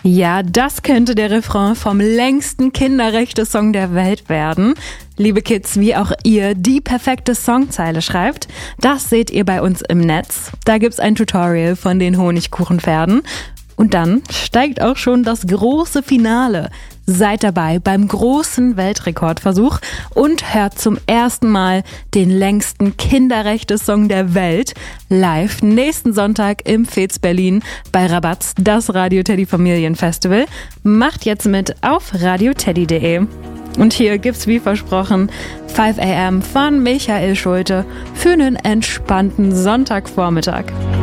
Ja, das könnte der Refrain vom längsten Kinderrechte-Song der Welt werden. Liebe Kids, wie auch ihr die perfekte Songzeile schreibt, das seht ihr bei uns im Netz. Da gibt's ein Tutorial von den Honigkuchenpferden. Und dann steigt auch schon das große Finale. Seid dabei beim großen Weltrekordversuch und hört zum ersten Mal den längsten Kinderrechte-Song der Welt live nächsten Sonntag im Fez Berlin bei Rabatz, das Radio Teddy Familienfestival. Macht jetzt mit auf radioteddy.de. Und hier gibt's wie versprochen 5 AM von Michael Schulte für einen entspannten Sonntagvormittag.